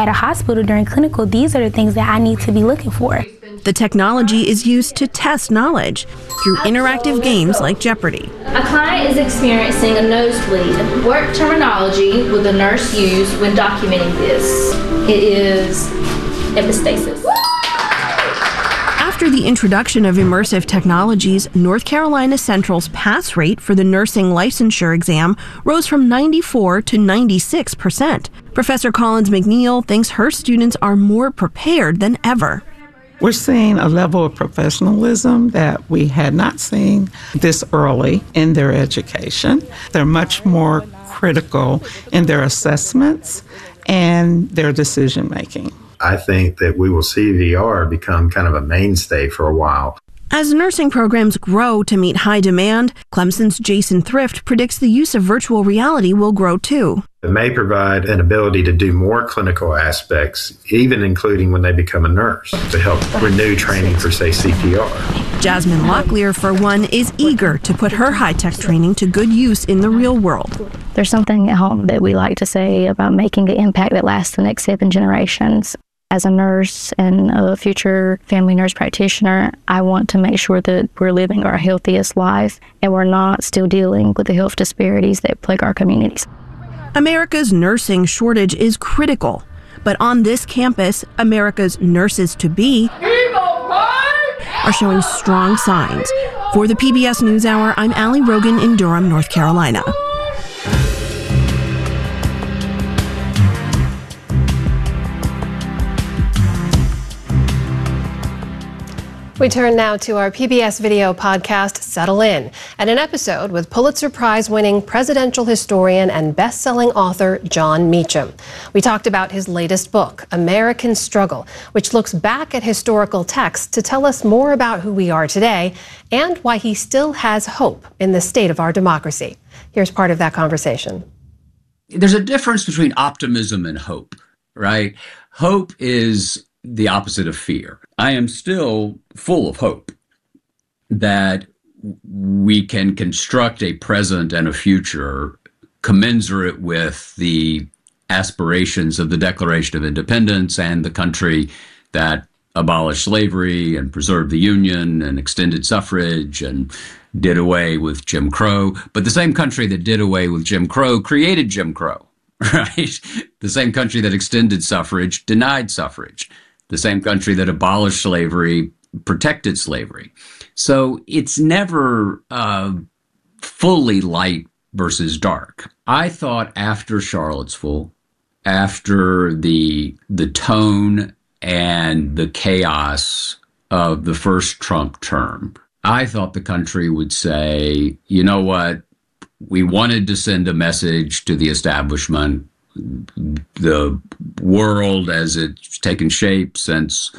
at a hospital during clinical, these are the things that I need to be looking for. The technology is used to test knowledge through interactive games like Jeopardy! A client is experiencing a nosebleed. What terminology would the nurse use when documenting this? It is epistasis. After the introduction of immersive technologies, North Carolina Central's pass rate for the nursing licensure exam rose from 94 to 96%. Professor Collins McNeil thinks her students are more prepared than ever. We're seeing a level of professionalism that we had not seen this early in their education. They're much more critical in their assessments and their decision making. I think that we will see VR become kind of a mainstay for a while. As nursing programs grow to meet high demand, Clemson's Jason Thrift predicts the use of virtual reality will grow too. It may provide an ability to do more clinical aspects, even including when they become a nurse, to help renew training for, say, CPR. Jasmine Locklear, for one, is eager to put her high-tech training to good use in the real world. There's something at home that we like to say about making an impact that lasts the next 7 generations. As a nurse and a future family nurse practitioner, I want to make sure that we're living our healthiest life and we're not still dealing with the health disparities that plague our communities. America's nursing shortage is critical, but on this campus, America's nurses-to-be are showing strong signs. For the PBS NewsHour, I'm Allie Rogan in Durham, North Carolina. We turn now to our PBS video podcast, Settle In, and an episode with Pulitzer Prize-winning presidential historian and best-selling author Jon Meacham. We talked about his latest book, American Struggle, which looks back at historical texts to tell us more about who we are today and why he still has hope in the state of our democracy. Here's part of that conversation. There's a difference between optimism and hope, right? Hope is the opposite of fear. I am still full of hope that we can construct a present and a future commensurate with the aspirations of the Declaration of Independence and the country that abolished slavery and preserved the Union and extended suffrage and did away with Jim Crow. But the same country that did away with Jim Crow created Jim Crow, right? The same country that extended suffrage denied suffrage. The same country that abolished slavery protected slavery. So it's never fully light versus dark. I thought after Charlottesville, after the tone and the chaos of the first Trump term, I thought the country would say, you know what, we wanted to send a message to the establishment. The world as it's taken shape since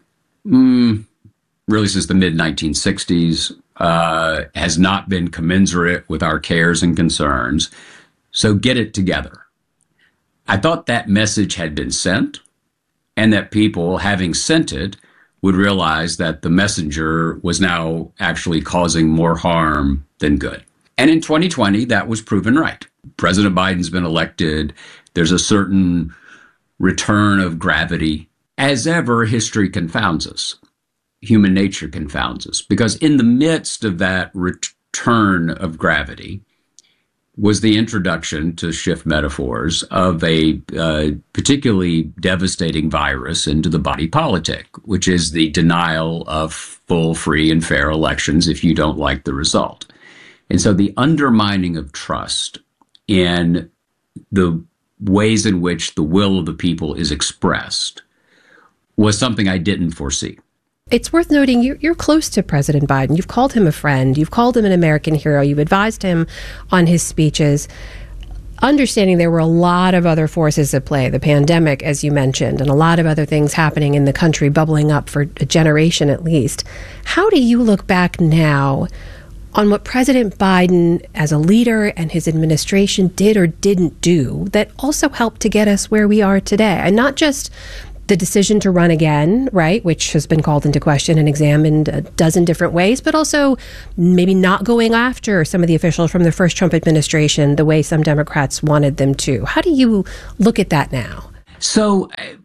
really since the mid-1960s has not been commensurate with our cares and concerns. So get it together. I thought that message had been sent and that people, having sent it, would realize that the messenger was now actually causing more harm than good. And in 2020, that was proven right. President Biden's been elected. There's a certain return of gravity. As ever, history confounds us. Human nature confounds us. Because in the midst of that return of gravity was the introduction, to shift metaphors, of a particularly devastating virus into the body politic, which is the denial of full, free, and fair elections if you don't like the result. And so the undermining of trust in the ways in which the will of the people is expressed was something I didn't foresee. It's worth noting you're close to President Biden. You've called him a friend. You've called him an American hero. You've advised him on his speeches. Understanding there were a lot of other forces at play, the pandemic, as you mentioned, and a lot of other things happening in the country bubbling up for a generation at least. How do you look back now on what President Biden as a leader and his administration did or didn't do that also helped to get us where we are today? And not just the decision to run again, right, which has been called into question and examined a dozen different ways, but also maybe not going after some of the officials from the first Trump administration the way some Democrats wanted them to. How do you look at that now? So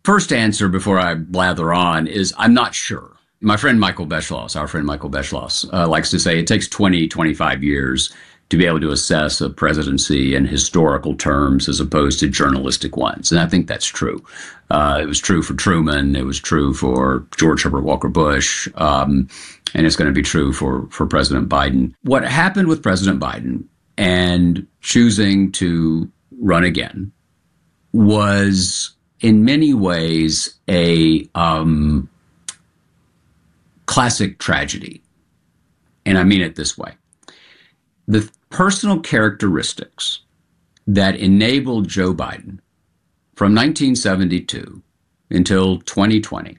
first answer before I blather on is I'm not sure. My friend Michael Beschloss, our friend Michael Beschloss, likes to say it takes 20, 25 years to be able to assess a presidency in historical terms as opposed to journalistic ones. And I think that's true. It was true for Truman. It was true for George Herbert Walker Bush. And it's going to be true for President Biden. What happened with President Biden and choosing to run again was in many ways a classic tragedy. And I mean it this way. The personal characteristics that enabled Joe Biden from 1972 until 2020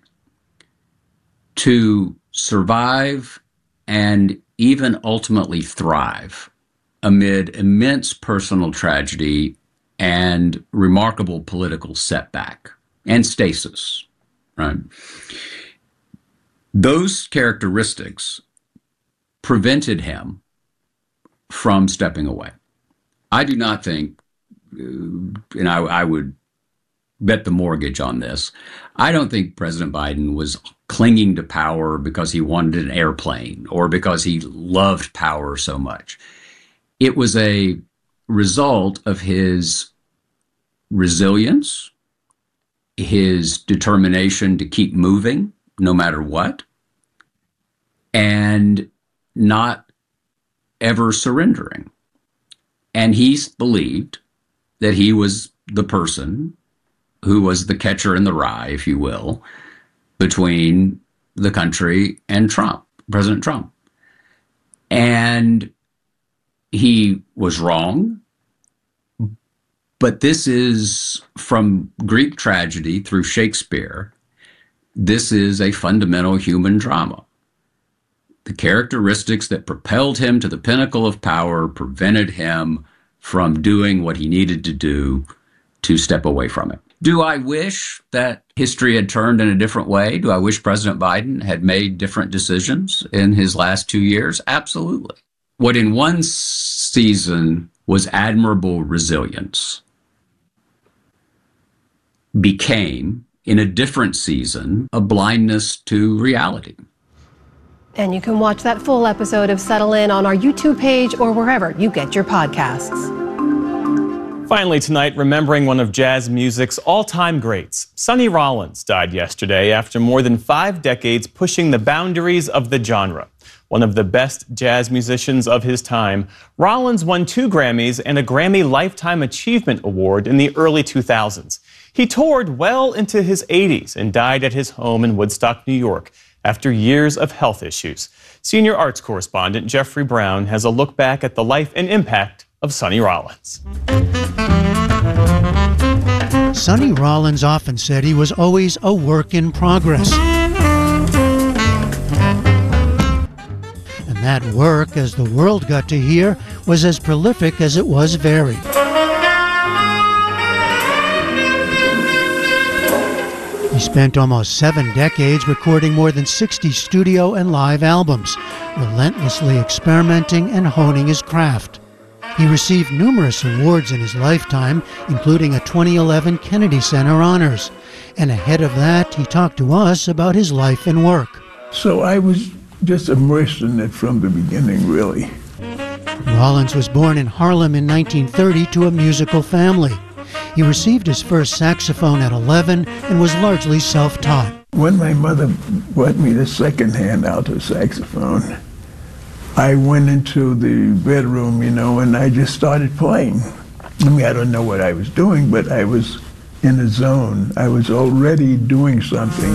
to survive and even ultimately thrive amid immense personal tragedy and remarkable political setback and stasis, right? Those characteristics prevented him from stepping away. I do not think, and I would bet the mortgage on this, I don't think President Biden was clinging to power because he wanted an airplane or because he loved power so much. It was a result of his resilience, his determination to keep moving no matter what, and not ever surrendering. And he believed that he was the person who was the catcher in the rye, if you will, between the country and Trump, President Trump. And he was wrong. But this is, from Greek tragedy through Shakespeare, this is a fundamental human drama. The characteristics that propelled him to the pinnacle of power prevented him from doing what he needed to do to step away from it. Do I wish that history had turned in a different way? Do I wish President Biden had made different decisions in his last 2 years? Absolutely. What in one season was admirable resilience became, in a different season, a blindness to reality. And you can watch that full episode of Settle In on our YouTube page or wherever you get your podcasts. Finally tonight, remembering one of jazz music's all-time greats. Sonny Rollins died yesterday after more than 5 decades pushing the boundaries of the genre. One of the best jazz musicians of his time, Rollins won 2 Grammys and a Grammy Lifetime Achievement Award in the early 2000s. He toured well into his 80s and died at his home in Woodstock, New York, after years of health issues. Senior arts correspondent Jeffrey Brown has a look back at the life and impact of Sonny Rollins. Sonny Rollins often said he was always a work in progress. And that work, as the world got to hear, was as prolific as it was varied. He spent almost 7 decades recording more than 60 studio and live albums, relentlessly experimenting and honing his craft. He received numerous awards in his lifetime, including a 2011 Kennedy Center Honors. And ahead of that, he talked to us about his life and work. So I was just immersed in it from the beginning, really. Rollins was born in Harlem in 1930 to a musical family. He received his first saxophone at 11 and was largely self-taught. When my mother bought me the second-hand alto saxophone, I went into the bedroom, and I just started playing. I mean, I don't know what I was doing, but I was in a zone. I was already doing something.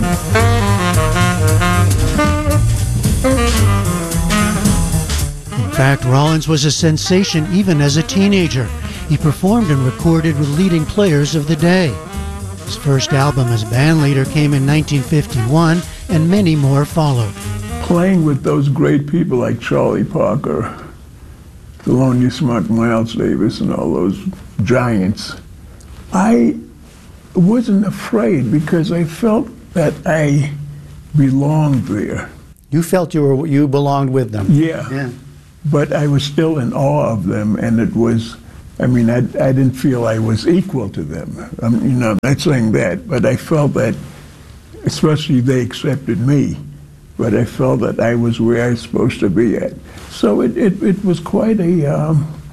In fact, Rollins was a sensation even as a teenager. He performed and recorded with leading players of the day. His first album as bandleader came in 1951, and many more followed. Playing with those great people like Charlie Parker, Thelonious Monk, Miles Davis, and all those giants, I wasn't afraid because I felt that I belonged there. You felt you belonged with them. Yeah. But I was still in awe of them, and it was I mean, I didn't feel I was equal to them. I'm not saying that, but I felt that, especially they accepted me, but I felt that I was where I was supposed to be at. So it was quite a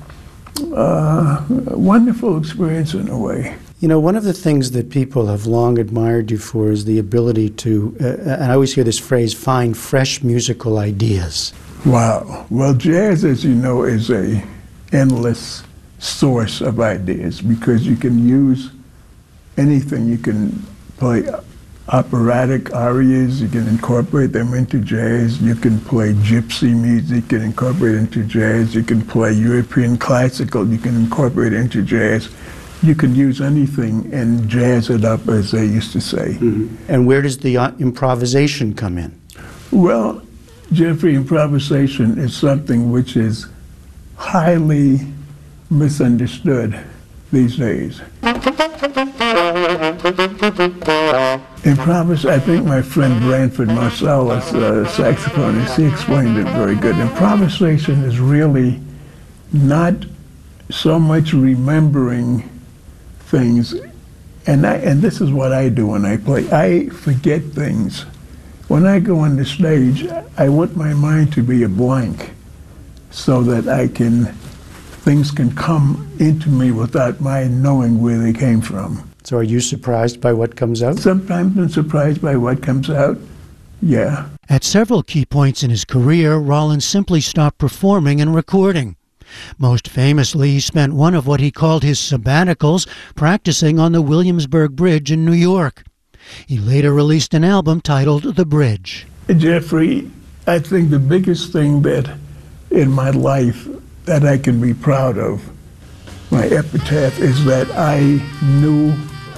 wonderful experience in a way. You know, one of the things that people have long admired you for is the ability to, and I always hear this phrase, find fresh musical ideas. Wow. Well, jazz, as you know, is a endless source of ideas because you can use anything. You can play operatic arias, you can incorporate them into jazz, you can play gypsy music and incorporate it into jazz, you can play European classical, you can incorporate it into jazz. You can use anything and jazz it up, as they used to say. Mm-hmm. And where does the improvisation come in? Well, Jeffrey, improvisation is something which is highly misunderstood these days. I think my friend Branford Marsalis, saxophonist, he explained it very good. Improvisation is really not so much remembering things, and this is what I do when I play. I forget things. When I go on the stage, I want my mind to be a blank so that things can come into me without my knowing where they came from. So are you surprised by what comes out? Sometimes I'm surprised by what comes out, yeah. At several key points in his career, Rollins simply stopped performing and recording. Most famously, he spent one of what he called his sabbaticals practicing on the Williamsburg Bridge in New York. He later released an album titled The Bridge. Jeffrey, I think the biggest thing that in my life that I can be proud of, my epitaph, is that I knew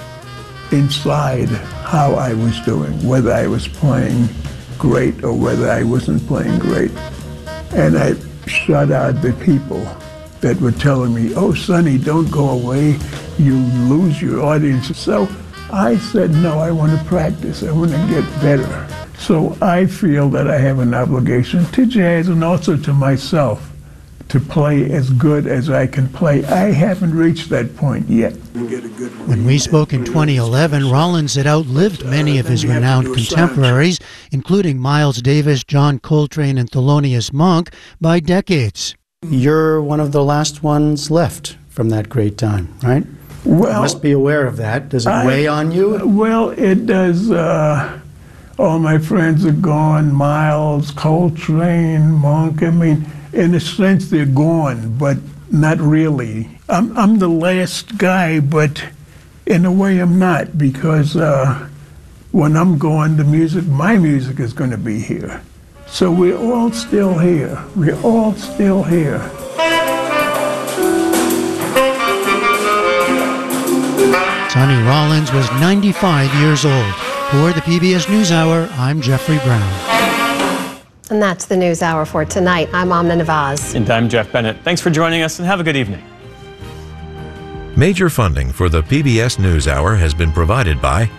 inside how I was doing, whether I was playing great or whether I wasn't playing great. And I shut out the people that were telling me, oh, Sonny, don't go away, you lose your audience. So I said, no, I want to practice, I want to get better. So I feel that I have an obligation to jazz and also to myself to play as good as I can play. I haven't reached that point yet. When we spoke in 2011, Rollins had outlived many of his renowned contemporaries, including Miles Davis, John Coltrane, and Thelonious Monk, by decades. You're one of the last ones left from that great time, right? Well, you must be aware of that. Does it weigh on you? Well, it does. All my friends are gone, Miles, Coltrane, Monk. I mean, in a sense, they're gone, but not really. I'm the last guy, but in a way I'm not, because when I'm gone, my music is going to be here. So we're all still here. We're all still here. Sonny Rollins was 95 years old. For the PBS NewsHour, I'm Jeffrey Brown. And that's the NewsHour for tonight. I'm Amna Nawaz. And I'm Jeff Bennett. Thanks for joining us and have a good evening. Major funding for the PBS NewsHour has been provided by